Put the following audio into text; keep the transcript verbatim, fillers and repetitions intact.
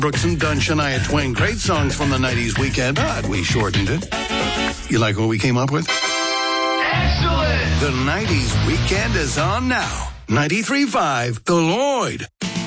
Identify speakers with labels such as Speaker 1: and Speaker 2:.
Speaker 1: Brooks and Dunn, Shania Twain. Great songs from the nineties weekend. Odd we shortened it. You like what we came up with?
Speaker 2: Excellent!
Speaker 1: The nineties weekend is on now. ninety-three point five The Lloyd.